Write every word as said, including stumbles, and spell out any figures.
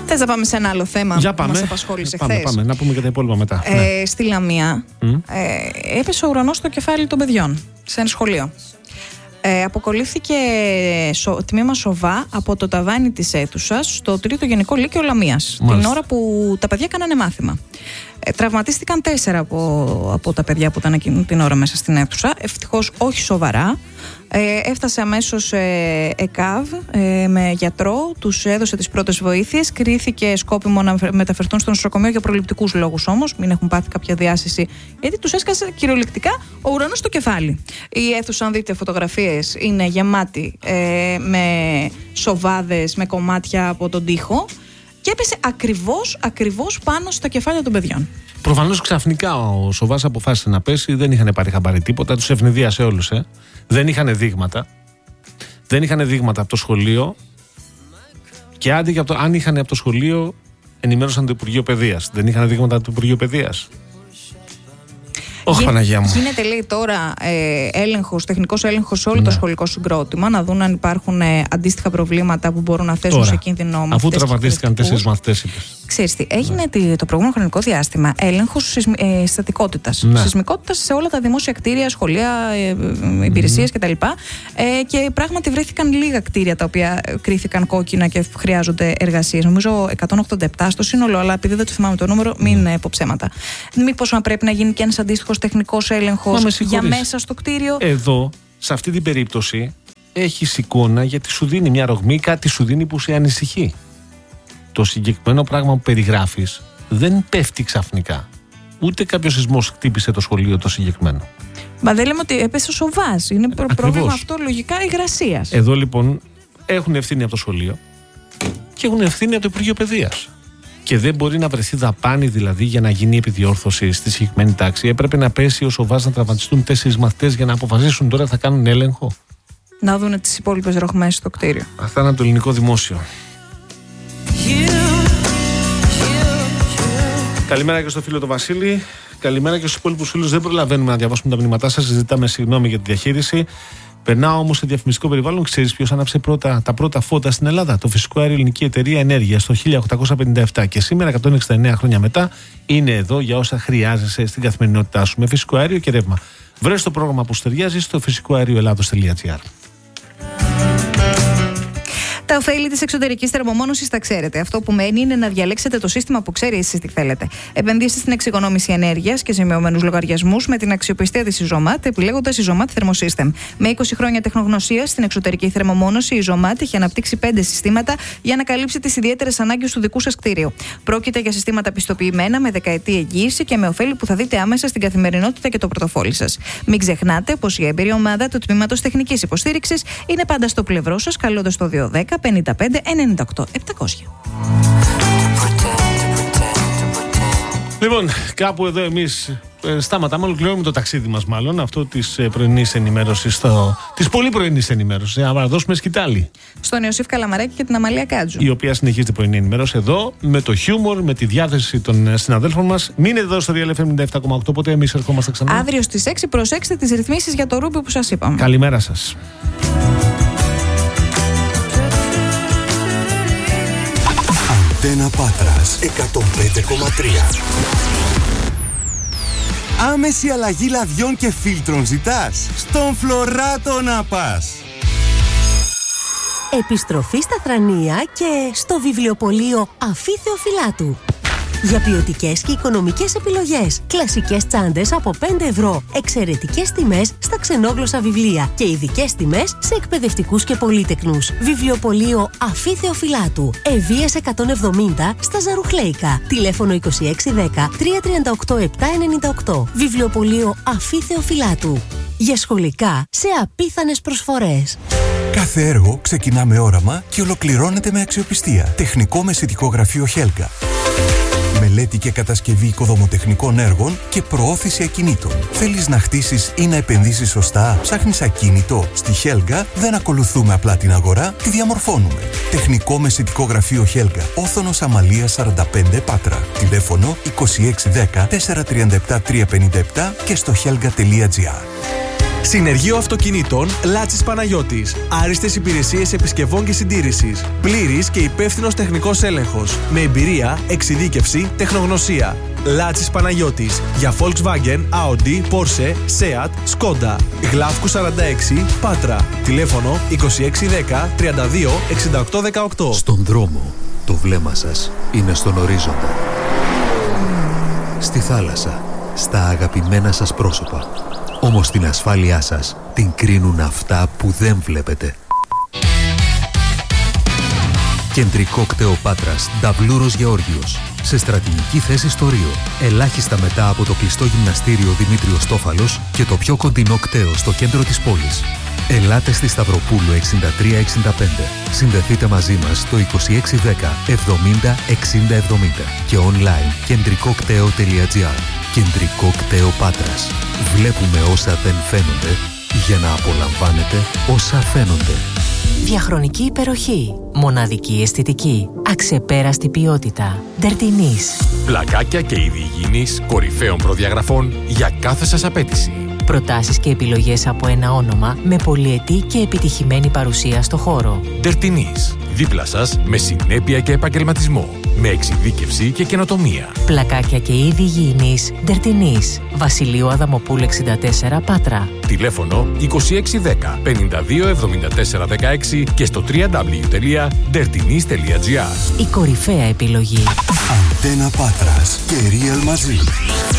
Θες να πάμε σε ένα άλλο θέμα Για που πάμε. μας απασχόλησε πάμε, χθες? Πάμε, να πούμε και τα υπόλοιπα μετά. Ε, ναι. Στη Λαμία mm. ε, έπεσε ο ουρανός στο κεφάλι των παιδιών σε ένα σχολείο. Ε, αποκολλήθηκε σο, τμήμα σοβά από το ταβάνι της αίθουσας στο τρίτο Γενικό Λύκειο Λαμίας, την ώρα που τα παιδιά κάνανε μάθημα. Ε, τραυματίστηκαν τέσσερα από, από τα παιδιά που ήταν εκείνη την ώρα μέσα στην αίθουσα. Ευτυχώς όχι σοβαρά. Ε, έφτασε αμέσως ε, ΕΚΑΒ ε, με γιατρό, τους έδωσε τις πρώτες βοήθειες. Κρίθηκε σκόπιμο να μεταφερθούν στο νοσοκομείο για προληπτικούς λόγους όμως, μην έχουν πάθει κάποια διάσηση, γιατί τους έσκασε κυριολεκτικά ο ουρανός στο κεφάλι. Η αίθουσα, αν δείτε φωτογραφίες, είναι γεμάτη ε, με σοβάδες, με κομμάτια από τον τοίχο, και έπεσε ακριβώς, ακριβώς πάνω στα κεφάλια των παιδιών. Προφανώς ξαφνικά ο Σοβάς αποφάσισε να πέσει, δεν είχαν πάρει χαμπάρι τίποτα, τους ευνηδίασε όλους. Ε. Δεν είχαν δείγματα. Δεν είχαν δείγματα από το σχολείο. Και άντε για το, αν είχαν από το σχολείο, ενημέρωσαν το Υπουργείο Παιδείας. Δεν είχαν δείγματα από το Υπουργείο Παιδείας. Όχι, Παναγία μου. Γίνεται, λέει, τώρα ε, έλεγχος, τεχνικός έλεγχος σε όλο ναι. το σχολικό συγκρότημα, να δουν αν υπάρχουν ε, αντίστοιχα προβλήματα που μπορούν να θέσουν τώρα, σε κίνδυνο μαθητές. Αφού τραυματίστηκαν τέσσερις μαθητές, είπες. Ξέρεις τι, έγινε ναι. το προηγούμενο χρονικό διάστημα έλεγχος ε, στατικότητας, ναι. σεισμικότητας σε όλα τα δημόσια κτίρια, σχολεία, ε, υπηρεσίες mm-hmm. κτλ. Ε, και πράγματι βρέθηκαν λίγα κτίρια τα οποία κρίθηκαν κόκκινα και χρειάζονται εργασίες. Νομίζω εκατόν ογδόντα επτά στο σύνολο, αλλά επειδή δεν το θυμάμαι το νούμερο, μην mm. πω ψέματα. Μήπως να πρέπει να γίνει και ένας αντίστοιχος τεχνικός έλεγχος για μέσα στο κτίριο? Εδώ, σε αυτή την περίπτωση, έχεις εικόνα γιατί σου δίνει μια ρογμή, κάτι σου δίνει που σε ανησυχεί. Το συγκεκριμένο πράγμα που περιγράφεις δεν πέφτει ξαφνικά. Ούτε κάποιος σεισμός χτύπησε το σχολείο το συγκεκριμένο. Μα δεν λέμε ότι έπεσε ο Σοβάς. Είναι προ- πρόβλημα αυτό λογικά υγρασίας. Εδώ λοιπόν έχουν ευθύνη από το σχολείο και έχουν ευθύνη από το Υπουργείο Παιδείας. Και δεν μπορεί να βρεθεί δαπάνη δηλαδή για να γίνει επιδιόρθωση στη συγκεκριμένη τάξη. Έπρεπε να πέσει ο Σοβάς, να τραυματιστούν τέσσερις μαθητές για να αποφασίσουν τώρα θα κάνουν έλεγχο. Να δουν τις υπόλοιπες ρογμές στο κτίριο. Αυτά είναι το ελληνικό δημόσιο. Καλημέρα και στο φίλο του Βασίλη. Καλημέρα και στους υπόλοιπους φίλους. Δεν προλαβαίνουμε να διαβάσουμε τα μηνύματά σας. Ζητάμε συγγνώμη για τη διαχείριση. Περνάω όμως σε διαφημιστικό περιβάλλον. Ξέρεις ποιος άναψε πρώτα, τα πρώτα φώτα στην Ελλάδα? Το φυσικό αέριο Ελληνική Εταιρεία Ενέργειας το χίλια οκτακόσια πενήντα επτά. Και σήμερα, εκατόν εξήντα εννέα χρόνια μετά, είναι εδώ για όσα χρειάζεσαι στην καθημερινότητά σου με φυσικό αέριο και ρεύμα. Βρες το πρόγραμμα που σου ταιριάζει στο φυσικό αέριο ελλάδος τελεία τζι άρ. Τα ωφέλη της εξωτερικής θερμομόνωσης τα ξέρετε. Αυτό που μένει είναι να διαλέξετε το σύστημα που ξέρει εσείς τι θέλετε. Επενδύστε στην εξοικονόμηση ενέργειας και σε μειωμένους λογαριασμούς με την αξιοπιστία της Ιζωμάτ, επιλέγοντας Ιζωμάτ Thermosystem. Με είκοσι χρόνια τεχνογνωσία στην εξωτερική θερμομόνωση, η Ιζωμάτ έχει αναπτύξει πέντε συστήματα για να καλύψει τις ιδιαίτερες ανάγκες του δικού σας κτίριου. Πρόκειται για συστήματα πιστοποιημένα με δεκαετή εγγύηση και με ωφέλη που θα δείτε άμεσα στην καθημερινότητα και το πορτοφόλι σας. Μην ξεχνάτε πως η έμπειρη ομάδα του Τμήματος Τεχνικής Υποστήριξης είναι πάντα στο πλευρό σας, καλώντας το δύο ένα μηδέν πενήντα πέντε ενενήντα οκτώ επτακόσια. Λοιπόν, κάπου εδώ εμείς ε, σταματάμε, ολοκληρώνουμε το ταξίδι μας μάλλον, αυτό της ε, πρωινής ενημέρωσης, στο, της πολύ πρωινής ενημέρωσης, ε, να δώσουμε σκητάλη. Στον Ιωσήφ Καλαμαράκη και την Αμαλία Κάτζου. Η οποία συνεχίζει την πρωινή ενημέρωση εδώ, με το χιούμορ, με τη διάθεση των συναδέλφων μας. Μείνετε εδώ στο Real εφ εμ ενενήντα επτά κόμμα οκτώ, οπότε εμείς ερχόμαστε ξανά. Αύριο στις έξι προσέξτε τις ρυθμίσεις για το Ρούμπι που σας είπαμε. Καλημέρα σας. Αντένα Πάτρας εκατόν πέντε κόμμα τρία. Άμεση αλλαγή λαδιών και φίλτρων ζητάς? Στον Φλωράτο να πας. Επιστροφή στα Θρανία και στο βιβλιοπωλείο Αφή Θεοφυλάτου. Για ποιοτικές και οικονομικές επιλογές. Κλασικές τσάντες από πέντε ευρώ. Εξαιρετικές τιμές στα ξενόγλωσσα βιβλία. Και ειδικές τιμές σε εκπαιδευτικούς και πολύτεκνους. Βιβλιοπωλείο Αφή Θεοφυλάτου. Ευβοίας εκατόν εβδομήντα στα Ζαρουχλέικα. Τηλέφωνο είκοσι έξι δέκα τριακόσια τριάντα οκτώ επτακόσια ενενήντα οκτώ. Βιβλιοπωλείο Αφή Θεοφυλάτου. Για σχολικά σε απίθανες προσφορές. Κάθε έργο ξεκινά με όραμα και ολοκληρώνεται με αξιοπιστία. Τεχνικό μεσητικό γραφείο Χέλγα. Μελέτη και κατασκευή οικοδομοτεχνικών έργων και προώθηση ακινήτων. Θέλεις να χτίσεις ή να επενδύσεις σωστά? Ψάχνεις ακίνητο? Στη Χέλγα δεν ακολουθούμε απλά την αγορά, τη διαμορφώνουμε. Τεχνικό μεσητικό γραφείο Χέλγα. Όθωνος Αμαλίας σαράντα πέντε Πάτρα. Τηλέφωνο είκοσι έξι δέκα τετρακόσια τριάντα επτά τριακόσια πενήντα επτά και στο χέλγα τελεία τζι άρ. Συνεργείο Αυτοκινήτων Λάτσης Παναγιώτης. Άριστες υπηρεσίες επισκευών και συντήρησης. Πλήρης και υπεύθυνος τεχνικός έλεγχος. Με εμπειρία, εξειδίκευση, τεχνογνωσία. Λάτσης Παναγιώτης. Για Volkswagen, Audi, Porsche, Seat, Skoda. Γλάφκου σαράντα έξι, Πάτρα. Τηλέφωνο είκοσι έξι δέκα τριάντα δύο εξήντα οκτώ δεκαοκτώ. Στον δρόμο, το βλέμμα σας είναι στον ορίζοντα. Στη θάλασσα, στα αγαπημένα σας πρόσωπα. Όμως την ασφάλειά σας την κρίνουν αυτά που δεν βλέπετε. Κεντρικό κτέο Πάτρας, Νταβλούρος Γεώργιος. Σε στρατηγική θέση στο Ρίο. Ελάχιστα μετά από το κλειστό γυμναστήριο Δημήτριος Τόφαλος και το πιο κοντινό κτέο στο κέντρο της πόλης. Ελάτε στη Σταυροπούλου εξήντα τρία εξήντα πέντε. Συνδεθείτε μαζί μας στο είκοσι έξι δέκα εβδομήντα εξήντα εβδομήντα και online κεντρικόκτέο τελεία τζι άρ. Κεντρικό κτέο Πάτρας. Βλέπουμε όσα δεν φαίνονται για να απολαμβάνετε όσα φαίνονται. Διαχρονική υπεροχή. Μοναδική αισθητική. Αξεπέραστη ποιότητα. Ντερτινής. Πλακάκια και είδη υγιεινής κορυφαίων προδιαγραφών για κάθε σας απέτηση. Προτάσεις και επιλογές από ένα όνομα με πολυετή και επιτυχημένη παρουσία στο χώρο. Ντερτινής. Δίπλα σας με συνέπεια και επαγγελματισμό. Με εξειδίκευση και καινοτομία. Πλακάκια και είδη υγιεινής. Ντερτινής. Βασιλείου Αδαμοπούλου εξήντα τέσσερα, Πάτρα. Τηλέφωνο είκοσι έξι δέκα πενήντα δύο εβδομήντα τέσσερα δεκαέξι και στο double-u double-u double-u τελεία ντερτινής τελεία τζι άρ. Η κορυφαία επιλογή. Αντένα Πάτρας και Real μαζί.